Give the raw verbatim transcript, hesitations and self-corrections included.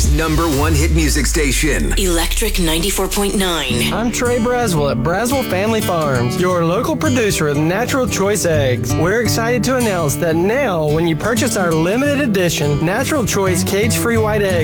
number one hit music station. Electric ninety-four point nine. I'm Trey Braswell at Braswell Family Farms, your local producer of Natural Choice Eggs. We're excited to announce that now, when you purchase our limited edition Natural Choice cage-free white eggs,